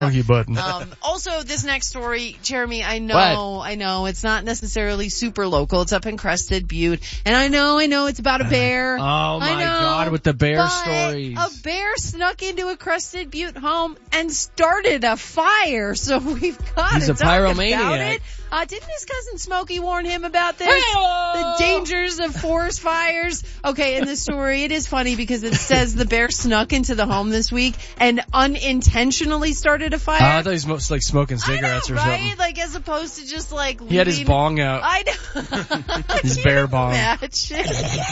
Doggy button. Also, this next story, Jeremy, I know, it's not necessarily super local. It's up in Crested Butte. And I know it's about a bear. Oh my God, with the bear stories. A bear snuck into a Crested Butte home and started a fire. So we've got He's to a talk pyromaniac. about it. Didn't his cousin Smokey warn him about this? The dangers of forest fires. Okay, in this story, it is funny because it says the bear snuck into the home this week and unintentionally started a fire. I thought he was like smoking cigarettes or right? something. Like as opposed to just like He had his bong out. I know. His bear bong. Imagine.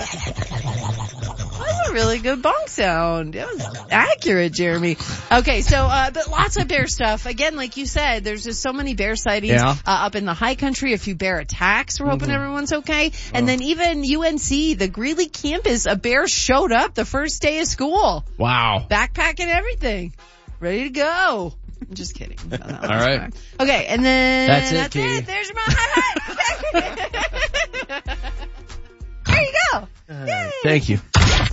That was a really good bong sound. That was accurate, Jeremy. Okay, so but lots of bear stuff. Again, like you said, there's just so many bear sightings up in the high country. A few bear attacks. We're hoping everyone's okay. And then even UNC, the Greeley campus, a bear showed up the first day of school. Wow. Backpack and everything. Ready to go. I'm just kidding. All right. Okay, and then that's it, Katie. There's your mom. There you go. Yay. Thank you.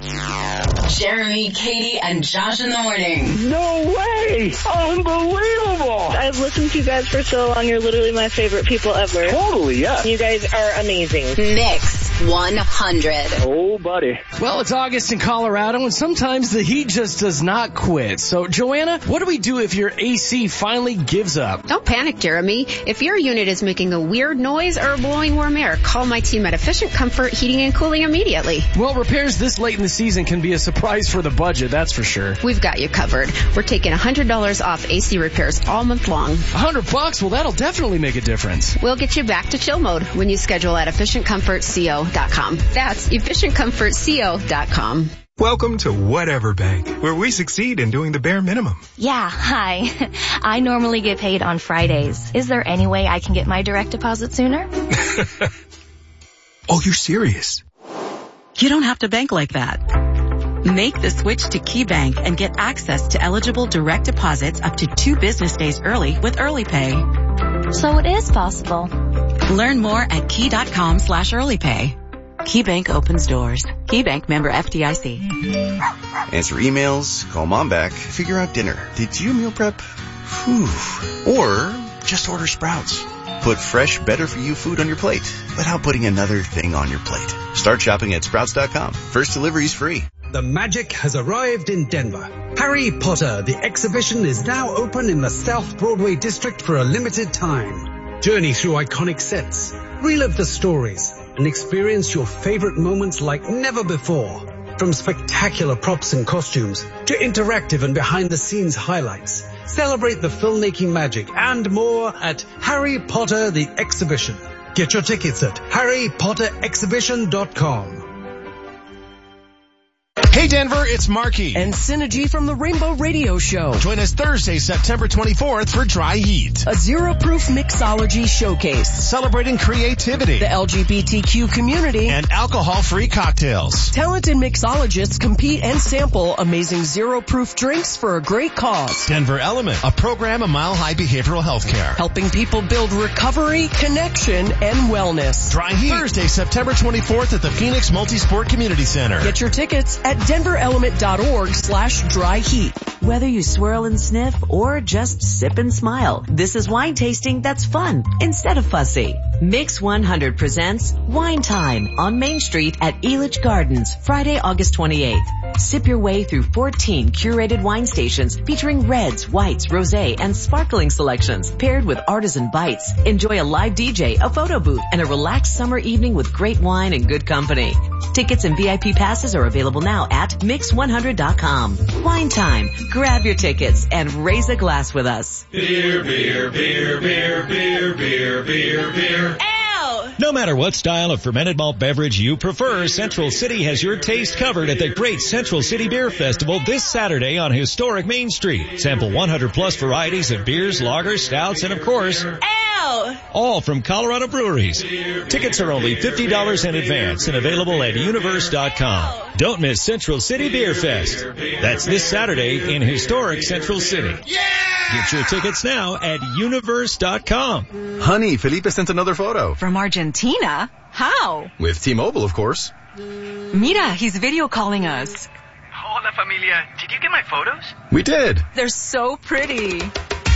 Jeremy, Katie, and Josh in the morning. No way! Unbelievable! I've listened to you guys for so long. You're literally my favorite people ever. Totally, yeah. You guys are amazing. Mix 100. Oh, buddy. Well, it's August in Colorado, and sometimes the heat just does not quit. So, Joanna, what do we do if your AC finally gives up? Don't panic, Jeremy. If your unit is making a weird noise or blowing warm air, call my team at Efficient Comfort Heating and Cooling immediately. Well, repairs this late in the season can be a surprise for the budget, that's for sure. We've got you covered. We're taking $100 off AC repairs all month long. $100? Well, that'll definitely make a difference. We'll get you back to chill mode when you schedule at EfficientComfortCO.com. That's EfficientComfortCO.com. Welcome to Whatever Bank, where we succeed in doing the bare minimum. Yeah, hi. I normally get paid on Fridays. Is there any way I can get my direct deposit sooner? Oh, you're serious? You don't have to bank like that. Make the switch to KeyBank and get access to eligible direct deposits up to 2 business days early with Early Pay. So it is possible. Learn more at key.com/earlypay. KeyBank opens doors. KeyBank member FDIC. Answer emails, call mom back, figure out dinner. Did you meal prep? Whew. Or just order Sprouts. Put fresh, better-for-you food on your plate without putting another thing on your plate. Start shopping at Sprouts.com. First delivery is free. The magic has arrived in Denver. Harry Potter, the exhibition, is now open in the South Broadway district for a limited time. Journey through iconic sets, relive the stories, and experience your favorite moments like never before. From spectacular props and costumes to interactive and behind-the-scenes highlights. Celebrate the filmmaking magic and more at Harry Potter the Exhibition. Get your tickets at harrypotterexhibition.com. Hey Denver, it's Marky and Synergy from the Rainbow Radio Show. Join us Thursday, September 24th for Dry Heat, a zero-proof mixology showcase celebrating creativity, the LGBTQ community, and alcohol-free cocktails. Talented mixologists compete and sample amazing zero-proof drinks for a great cause. Denver Element, a program of Mile High Behavioral Health Care, helping people build recovery, connection, and wellness. Dry Heat, Thursday, September 24th at the Phoenix Multisport Community Center. Get your tickets at DenverElement.org/dry heat. Whether you swirl and sniff or just sip and smile, this is wine tasting that's fun instead of fussy. Mix 100 presents Wine Time on Main Street at Elitch Gardens, Friday, August 28th. Sip your way through 14 curated wine stations featuring reds, whites, rosé, and sparkling selections paired with artisan bites. Enjoy a live DJ, a photo booth, and a relaxed summer evening with great wine and good company. Tickets and VIP passes are available now at Mix100.com. Wine Time. Grab your tickets and raise a glass with us. Beer, beer, beer, beer, beer, beer, beer, beer. No matter what style of fermented malt beverage you prefer, Central City has your taste covered at the Great Central City Beer Festival this Saturday on historic Main Street. Sample 100+ varieties of beers, lagers, stouts, and of course, all from Colorado breweries. Tickets are only $50 in advance and available at Universe.com. Don't miss Central City Beer Fest. That's this Saturday in historic Central City. Get your tickets now at Universe.com. Honey, Felipe sent another photo. From Argentina? How? With T-Mobile, of course. Mira, he's video calling us. Hola, familia. Did you get my photos? We did. They're so pretty.